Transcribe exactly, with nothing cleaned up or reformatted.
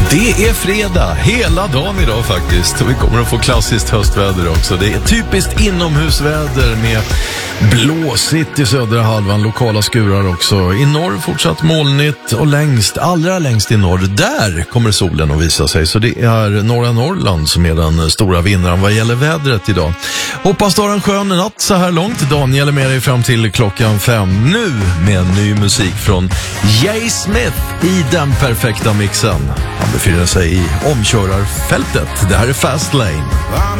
Det är fredag hela dagen idag faktiskt, och vi kommer att få klassiskt höstväder också. Det är typiskt inomhusväder med blåsigt i södra halvan, lokala skurar också. I norr fortsatt molnigt och längst, allra längst i norr, där kommer solen att visa sig. Så det är norra Norrland som är den stora vinnaren vad gäller vädret idag. Hoppas du har en skön natt så här långt. Daniel är med dig fram till klockan fem nu med ny musik från Jay Smith i den perfekta mixen. Han befinner sig i omkörarfältet. Det här är Fast Lane.